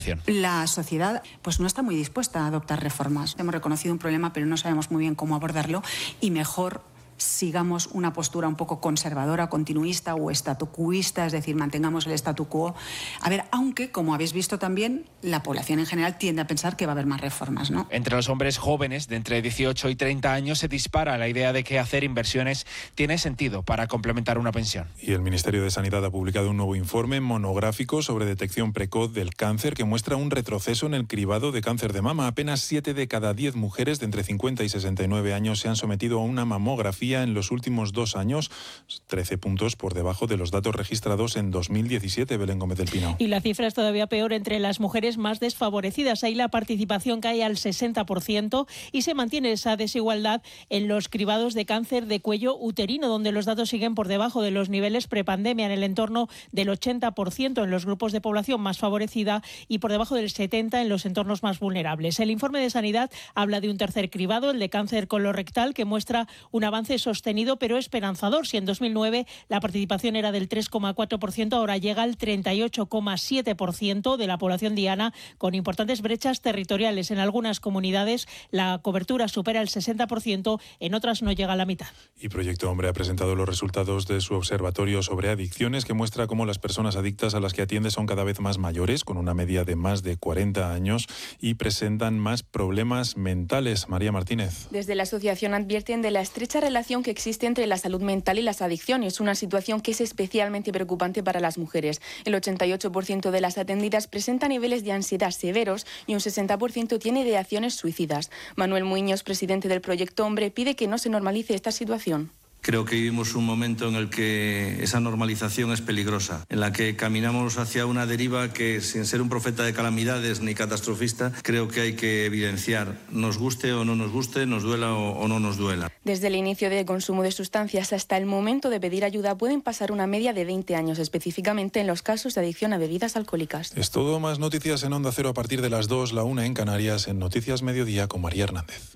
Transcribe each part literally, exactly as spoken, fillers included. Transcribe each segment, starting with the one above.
La sociedad pues no está muy dispuesta a adoptar reformas. Hemos reconocido un problema, pero no sabemos muy bien cómo abordarlo y mejor sigamos una postura un poco conservadora, continuista o estatucuista, es decir, mantengamos el statu quo. A ver, aunque, como habéis visto también, la población en general tiende a pensar que va a haber más reformas, ¿no? Entre los hombres jóvenes de entre dieciocho y treinta años se dispara la idea de que hacer inversiones tiene sentido para complementar una pensión. Y el Ministerio de Sanidad ha publicado un nuevo informe monográfico sobre detección precoz del cáncer que muestra un retroceso en el cribado de cáncer de mama. Apenas siete de cada diez mujeres de entre cincuenta y sesenta y nueve años se han sometido a una mamografía en los últimos dos años, trece puntos por debajo de los datos registrados en dos mil diecisiete, Belén Gómez del Pino. Y la cifra es todavía peor entre las mujeres más desfavorecidas. Ahí la participación cae al sesenta por ciento y se mantiene esa desigualdad en los cribados de cáncer de cuello uterino, donde los datos siguen por debajo de los niveles prepandemia, en el entorno del ochenta por ciento en los grupos de población más favorecida y por debajo del setenta por ciento en los entornos más vulnerables. El informe de Sanidad habla de un tercer cribado, el de cáncer colorectal, que muestra un avance sostenido pero esperanzador. Si en dos mil nueve la participación era del tres coma cuatro por ciento, ahora llega al treinta y ocho coma siete por ciento de la población diana, con importantes brechas territoriales. En algunas comunidades la cobertura supera el sesenta por ciento, en otras no llega a la mitad. Y Proyecto Hombre ha presentado los resultados de su observatorio sobre adicciones, que muestra cómo las personas adictas a las que atiende son cada vez más mayores, con una media de más de cuarenta años, y presentan más problemas mentales. María Martínez. Desde la asociación advierten de la estrecha relación que existe entre la salud mental y las adicciones, una situación que es especialmente preocupante para las mujeres. El ochenta y ocho por ciento de las atendidas presenta niveles de ansiedad severos y un sesenta por ciento tiene ideaciones suicidas. Manuel Muñoz, presidente del Proyecto Hombre, pide que no se normalice esta situación. Creo que vivimos un momento en el que esa normalización es peligrosa, en la que caminamos hacia una deriva que, sin ser un profeta de calamidades ni catastrofista, creo que hay que evidenciar, nos guste o no nos guste, nos duela o, o no nos duela. Desde el inicio del consumo de sustancias hasta el momento de pedir ayuda pueden pasar una media de veinte años, específicamente en los casos de adicción a bebidas alcohólicas. Es todo. Más noticias en Onda Cero a partir de las dos, la una en Canarias, en Noticias Mediodía con María Hernández.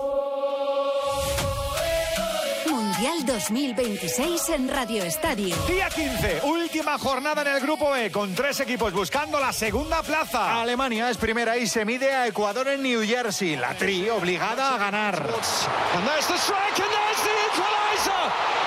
Mundial dos mil veintiséis en Radio Estadio. Día quince, última jornada en el Grupo E, con tres equipos buscando la segunda plaza. Alemania es primera y se mide a Ecuador en New Jersey. La Tri obligada a ganar. And there's the strike and there's the equalizer.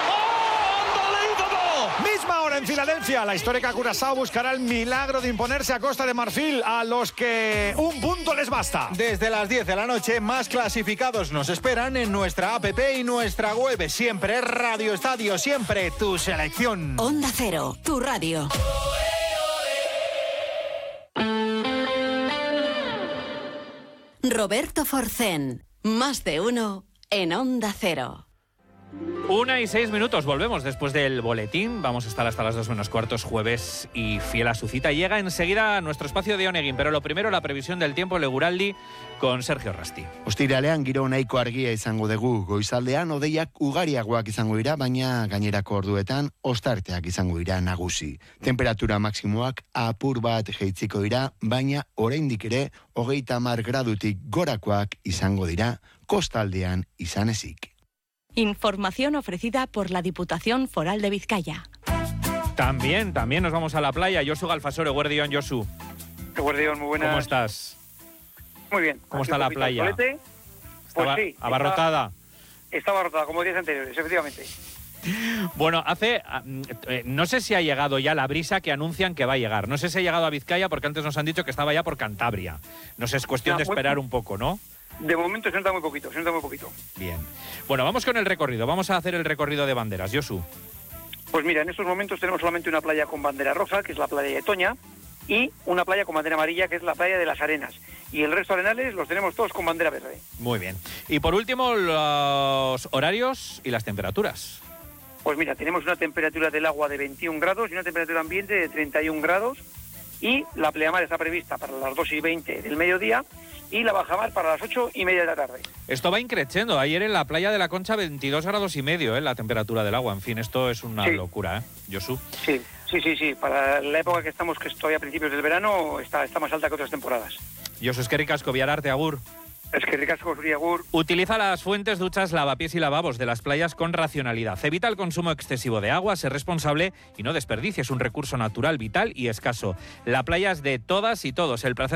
Misma hora en Filadelfia, la histórica Curazao buscará el milagro de imponerse a Costa de Marfil, a los que un punto les basta. Desde las diez de la noche, más clasificados nos esperan en nuestra app y nuestra web. Siempre Radio Estadio, siempre tu selección. Onda Cero, tu radio. Roberto Forcén, más de uno en Onda Cero. Una y seis minutos, volvemos después del boletín. Vamos a estar hasta las dos menos cuartos, jueves, y fiel a su cita. Llega enseguida nuestro espacio de Onegin, pero lo primero, la previsión del tiempo, Leguraldi, con Sergio Rasti. Ostiralean giro nahiko argia izango dugu, goizaldean hodeiak ugariagoak izango dira, baina gainerako orduetan ostarteak izango dira nagusi. Temperatura maksimoak apur bat jeitziko dira, baina oraindik ere hogeita hamar gradutik gorakoak izango dira, kostaldean izan ezik. Información ofrecida por la Diputación Foral de Vizcaya. También, también nos vamos a la playa. Josu Galfasoro, Eguerdión, Josu. Eguerdión, muy buenas. ¿Cómo estás? Muy bien. ¿Cómo está la playa? Pues Estaba sí. Abarrotada. Está, está abarrotada, como días anteriores, efectivamente. Bueno, hace... Eh, no sé si ha llegado ya la brisa que anuncian que va a llegar. No sé si ha llegado a Vizcaya, porque antes nos han dicho que estaba ya por Cantabria. No sé, es cuestión no, de esperar muy... un poco, ¿no? De momento se nota muy poquito, se nota muy poquito. Bien. Bueno, vamos con el recorrido. Vamos a hacer el recorrido de banderas. Josu. Pues mira, en estos momentos tenemos solamente una playa con bandera roja, que es la playa de Toña, y una playa con bandera amarilla, que es la playa de las Arenas. Y el resto de arenales los tenemos todos con bandera verde. Muy bien. Y por último, los horarios y las temperaturas. Pues mira, tenemos una temperatura del agua de veintiún grados y una temperatura ambiente de treinta y un grados. Y la pleamar está prevista para las dos y veinte del mediodía y la bajamar para las ocho y media de la tarde. Esto va increciendo. Ayer en la playa de la Concha veintidós grados y medio, ¿eh? La temperatura del agua. En fin, esto es una sí. locura, ¿eh? Josu. Sí, sí, sí, sí. Para la época que estamos, que es todavía a principios del verano, está, está más alta que otras temporadas. Josu, es que ricasco, Viararte, agur. Es que ricasco, Suriagur. Utiliza las fuentes, duchas, lavapiés y lavabos de las playas con racionalidad. Evita el consumo excesivo de agua, sé responsable y no desperdicies un recurso natural vital y escaso. La playa es de todas y todos. El placer